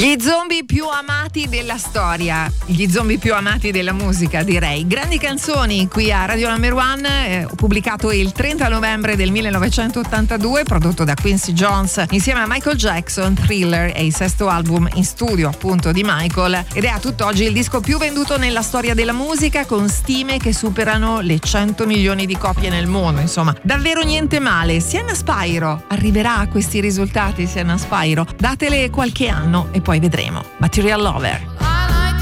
Gli zombie più amati della storia, gli zombie più amati della musica, direi. Grandi canzoni qui a Radio Number One, pubblicato il 30 novembre del 1982, prodotto da Quincy Jones insieme a Michael Jackson. Thriller è il sesto album in studio appunto di Michael ed è a tutt'oggi il disco più venduto nella storia della musica, con stime che superano le 100 milioni di copie nel mondo. Insomma, davvero niente male. Sienna Spyro arriverà a questi risultati. Sienna Spyro, datele qualche anno e poi vedremo. Material Lover.